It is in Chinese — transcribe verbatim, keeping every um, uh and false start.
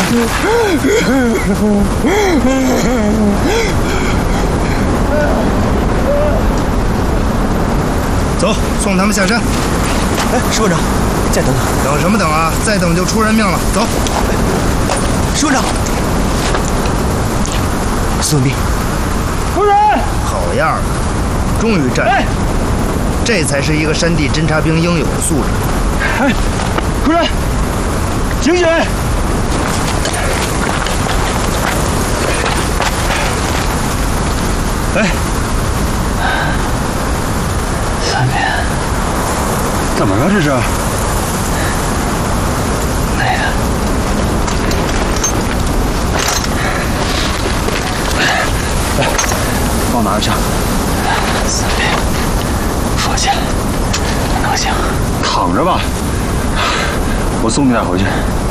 走，送他们下山。 哎，师部长，再等等。 等什么等啊？再等就出人命了。走。 师部长，孙文斌， 夫人， 好样的，终于站住！ 哎， 这才是一个山地侦察兵应有的素质。 哎，夫人，醒醒！哎， 三明， 怎么了这是？ 那个， 来，帮我拿一下。 三明，放下，能行？ 躺着吧，我送你俩回去。